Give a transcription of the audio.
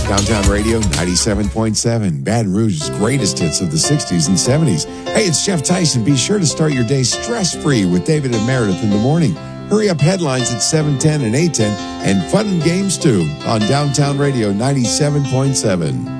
Downtown Radio 97.7, Baton Rouge's greatest hits of the 60s and 70s. Hey, it's Jeff Tyson. Be sure to start your day stress-free with David and Meredith in the morning. Hurry up headlines at 7:10 and 8:10, and fun and games too on Downtown Radio 97.7.